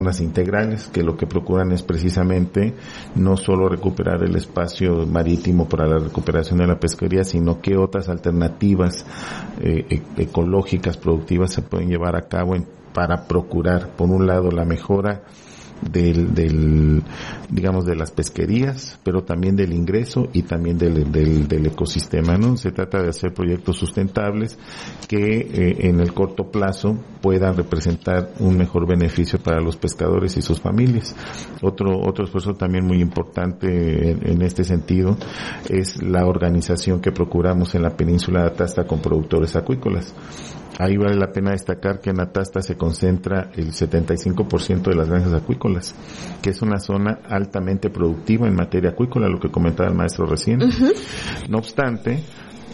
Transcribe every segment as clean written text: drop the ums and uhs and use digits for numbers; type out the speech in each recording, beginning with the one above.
integrales, que lo que procuran es precisamente no solo recuperar el espacio marítimo para la recuperación de la pesquería, sino que otras alternativas ecológicas, productivas se pueden llevar a cabo para procurar, por un lado, la mejora digamos, de las pesquerías, pero también del ingreso y también del ecosistema, ¿no? Se trata de hacer proyectos sustentables que en el corto plazo puedan representar un mejor beneficio para los pescadores y sus familias. Otro esfuerzo también muy importante en este sentido es la organización que procuramos en la península de Atasta con productores acuícolas. Ahí vale la pena destacar que en Atasta se concentra el 75% de las granjas acuícolas, que es una zona altamente productiva en materia acuícola, lo que comentaba el maestro recién. No obstante,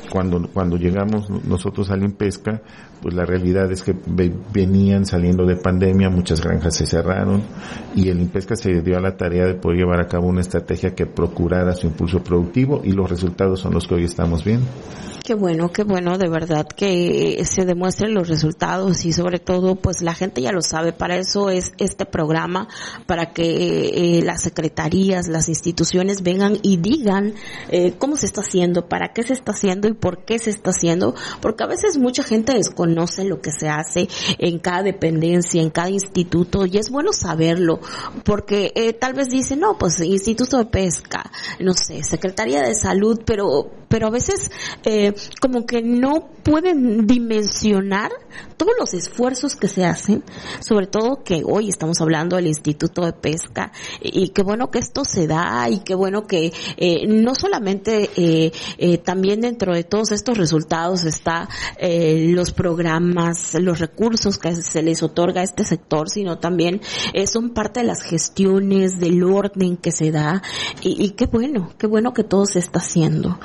cuando llegamos nosotros al INPESCA, pues la realidad es que venían saliendo de pandemia, muchas granjas se cerraron y el INPESCA se dio a la tarea de poder llevar a cabo una estrategia que procurara su impulso productivo, y los resultados son los que hoy estamos viendo. Qué bueno, de verdad que se demuestren los resultados, y sobre todo pues la gente ya lo sabe, para eso es este programa, para que las secretarías, las instituciones vengan y digan cómo se está haciendo, para qué se está haciendo y por qué se está haciendo, porque a veces mucha gente desconoce lo que se hace en cada dependencia, en cada instituto, y es bueno saberlo, porque tal vez dicen, no, pues Instituto de Pesca, no sé, Secretaría de Salud, pero a veces como que no pueden dimensionar todos los esfuerzos que se hacen, sobre todo que hoy estamos hablando del Instituto de Pesca, y qué bueno que esto se da, y qué bueno que no solamente también dentro de todos estos resultados está los programas, los recursos que se les otorga a este sector, sino también son parte de las gestiones, del orden que se da, y qué bueno que todo se está haciendo.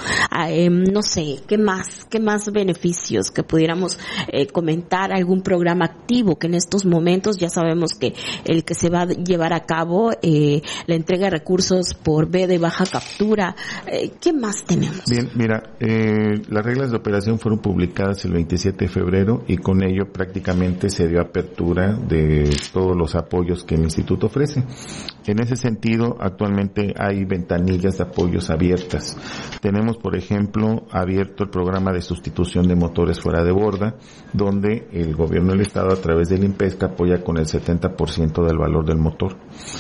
No sé, ¿qué más beneficios que pudiéramos comentar? Algún programa activo que en estos momentos ya sabemos que el que se va a llevar a cabo, la entrega de recursos por B de baja captura, ¿qué más tenemos? Bien, mira, las reglas de operación fueron publicadas el 27 de febrero y con ello prácticamente se dio apertura de todos los apoyos que el instituto ofrece. En ese sentido, actualmente hay ventanillas de apoyos abiertas. Tenemos, por ejemplo, abierto el programa de sustitución de motores fuera de borda, donde el gobierno del estado a través del INPESCA apoya con el 70% del valor del motor.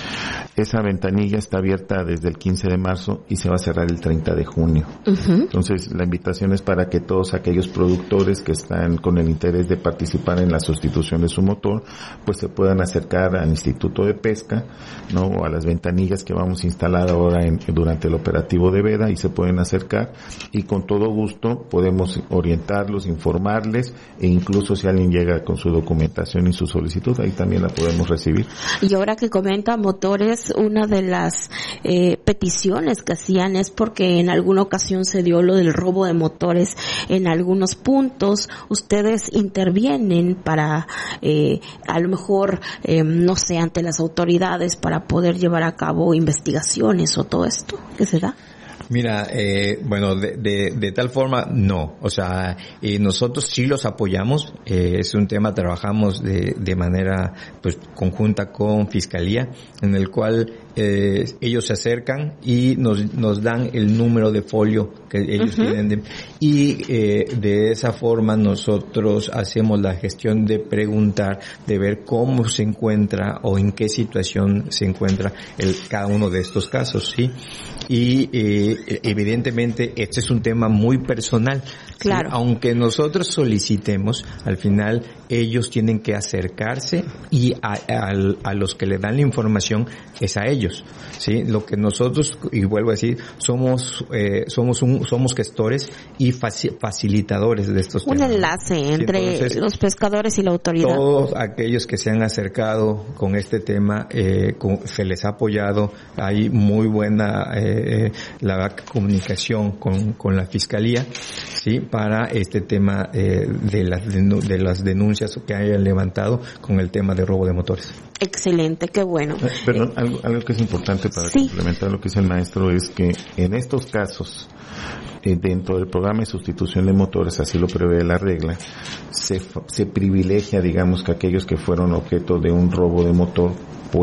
Esa ventanilla está abierta desde el 15 de marzo y se va a cerrar el 30 de junio. Entonces, la invitación es para que todos aquellos productores que están con el interés de participar en la sustitución de su motor, pues se puedan acercar al Instituto de Pesca, ¿no? O a las ventanillas que vamos a instalar ahora durante el operativo de veda, y se pueden acercar y con todo gusto podemos orientarlos, informarles, e incluso si alguien llega con su documentación y su solicitud, ahí también la podemos recibir. Y ahora que comenta motores, una de las peticiones que hacían es porque en alguna ocasión se dio lo del robo de motores en algunos puntos. Ustedes intervienen para a lo mejor no sé, ante las autoridades para poder llevar a cabo investigaciones o todo esto que se da. Mira, bueno, de tal forma, no. O sea, nosotros sí los apoyamos. Es un tema, trabajamos de manera, pues, conjunta con Fiscalía, en el cual ellos se acercan y nos dan el número de folio que ellos tienen y de esa forma nosotros hacemos la gestión de preguntar, de ver cómo se encuentra o en qué situación se encuentra cada uno de estos casos, ¿sí? Y evidentemente este es un tema muy personal. Claro. ¿Sí? Aunque nosotros solicitemos, al final ellos tienen que acercarse y a los que le dan la información es a ellos, ¿sí? Lo que nosotros, y vuelvo a decir, somos gestores y facilitadores de estos temas. Un enlace entre los pescadores y la autoridad. Todos aquellos que se han acercado con este tema, se les ha apoyado. Hay muy buena la comunicación con la Fiscalía, sí, para este tema de las denuncias que hayan levantado con el tema de robo de motores. Excelente, qué bueno. Perdón, algo que es importante para complementar lo que dice el maestro es que en estos casos, dentro del programa de sustitución de motores, así lo prevé la regla, se privilegia, digamos, que aquellos que fueron objeto de un robo de motor